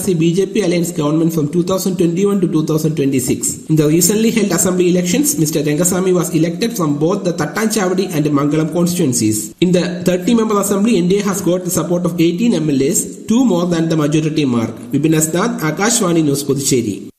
the BJP alliance government from 2021 to 2026. In the recently held assembly elections, Mr. Rangasamy was elected from both the Thattanchavadi and Mangalam constituencies. In the 30-member assembly, NDA has got the support of 18 MLAs, 2 more than the majority mark. Vipin Asnath, Akashvani News, Puducherry.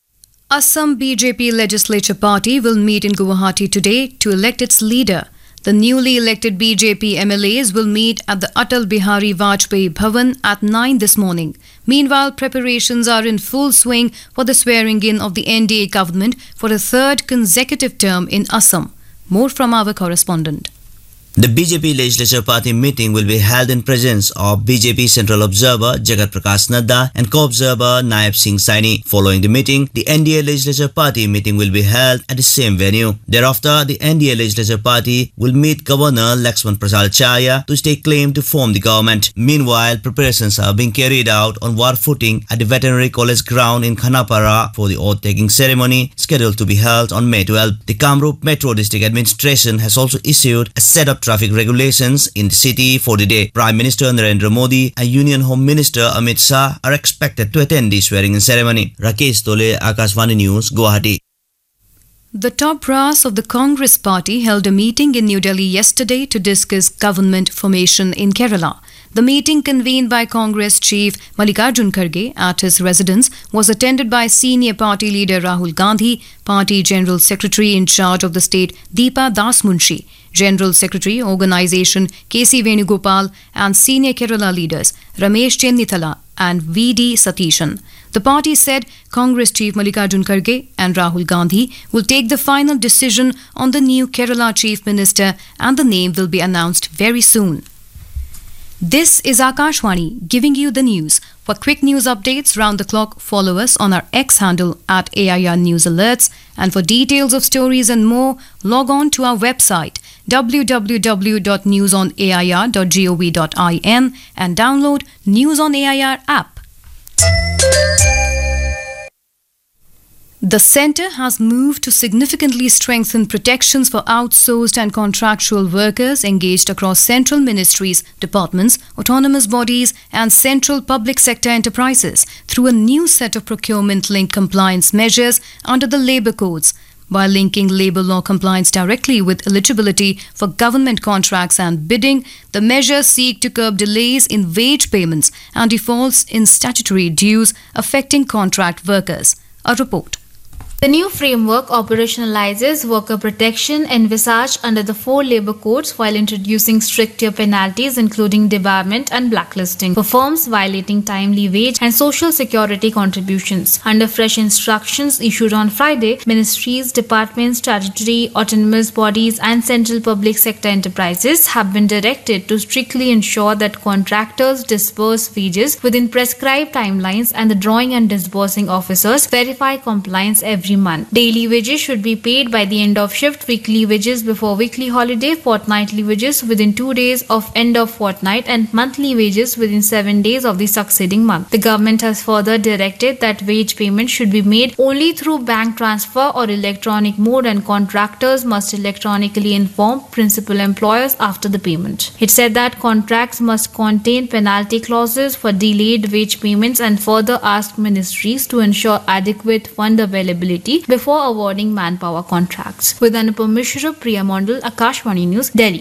Assam BJP legislature party will meet in Guwahati today to elect its leader. The newly elected BJP MLAs will meet at the Atal Bihari Vajpayee Bhavan at 9 this morning. Meanwhile, preparations are in full swing for the swearing-in of the NDA government for a third consecutive term in Assam. More from our correspondent. The BJP legislature party meeting will be held in presence of BJP Central Observer Jagat Prakash Nadda and Co-Observer Naib Singh Saini. Following the meeting, the NDA legislature party meeting will be held at the same venue. Thereafter, the NDA legislature party will meet Governor Laxman Prasad Chaya to stake claim to form the government. Meanwhile, preparations are being carried out on war footing at the Veterinary College ground in Khanapara for the oath-taking ceremony scheduled to be held on May 12. The Kamrup Metro District Administration has also issued a set of traffic regulations in the city for the day. Prime Minister Narendra Modi and Union Home Minister Amit Shah are expected to attend the swearing-in ceremony. Rakesh Tole, Akashvani News, Guwahati. The top brass of the Congress party held a meeting in New Delhi yesterday to discuss government formation in Kerala. The meeting, convened by Congress Chief Mallikarjun Kharge at his residence, was attended by senior party leader Rahul Gandhi, Party General Secretary in charge of the state Deepa Das Munshi, General Secretary Organisation K.C. Venugopal, and senior Kerala leaders Ramesh Chennithala and V.D. Satishan. The party said Congress Chief Mallikarjun Kharge and Rahul Gandhi will take the final decision on the new Kerala Chief Minister, and the name will be announced very soon. This is Akashvani giving you the news. For quick news updates round the clock, follow us on our X handle at AIR News Alerts. And for details of stories and more, log on to our website www.newsonair.gov.in and download News on AIR app. The centre has moved to significantly strengthen protections for outsourced and contractual workers engaged across central ministries, departments, autonomous bodies and central public sector enterprises through a new set of procurement-linked compliance measures under the labour codes. By linking labour law compliance directly with eligibility for government contracts and bidding, the measures seek to curb delays in wage payments and defaults in statutory dues affecting contract workers. A report. The new framework operationalizes worker protection envisaged under the 4 labour codes while introducing stricter penalties including debarment and blacklisting for firms violating timely wage and social security contributions. Under fresh instructions issued on Friday, ministries, departments, statutory, autonomous bodies and central public sector enterprises have been directed to strictly ensure that contractors disburse wages within prescribed timelines, and the drawing and disbursing officers verify compliance every month. Daily wages should be paid by the end of shift, weekly wages before weekly holiday, fortnightly wages within 2 days of end of fortnight, and monthly wages within 7 days of the succeeding month. The government has further directed that wage payment should be made only through bank transfer or electronic mode, and contractors must electronically inform principal employers after the payment. It said that contracts must contain penalty clauses for delayed wage payments and further asked ministries to ensure adequate fund availability before awarding manpower contracts. With Anupam Mishra, Priya Mondal, Akashvani News, Delhi.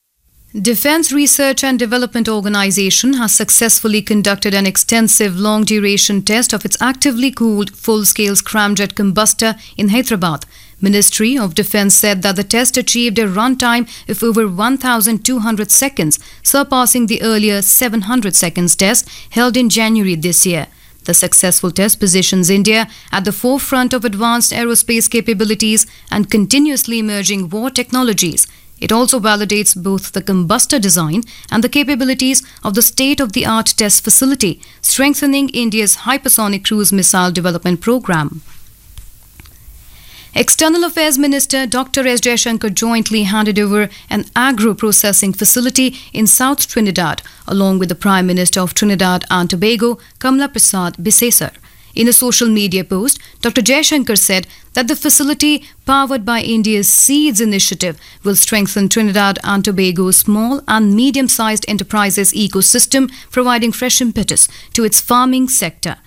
Defence Research and Development Organisation has successfully conducted an extensive long-duration test of its actively cooled full-scale scramjet combustor in Hyderabad. Ministry of Defence said that the test achieved a runtime of over 1,200 seconds, surpassing the earlier 700 seconds test held in January this year. The successful test positions India at the forefront of advanced aerospace capabilities and continuously emerging war technologies. It also validates both the combustor design and the capabilities of the state-of-the-art test facility, strengthening India's hypersonic cruise missile development program. External Affairs Minister Dr. S. Jaishankar jointly handed over an agro-processing facility in South Trinidad, along with the Prime Minister of Trinidad and Tobago, Kamla Prasad Bisesar. In a social media post, Dr. Jaishankar said that the facility, powered by India's Seeds initiative, will strengthen Trinidad and Tobago's small and medium-sized enterprises ecosystem, providing fresh impetus to its farming sector.